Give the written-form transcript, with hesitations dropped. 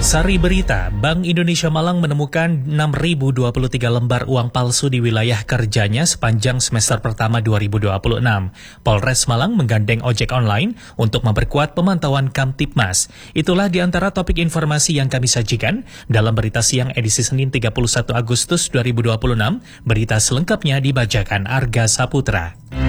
Sari Berita, Bank Indonesia Malang menemukan 6.023 lembar uang palsu di wilayah kerjanya sepanjang semester pertama 2026. Polres Malang menggandeng ojek online untuk memperkuat pemantauan Kamtibmas. Itulah di antara topik informasi yang kami sajikan dalam Berita Siang edisi Senin 31 Agustus 2026. Berita selengkapnya dibacakan Arga Saputra.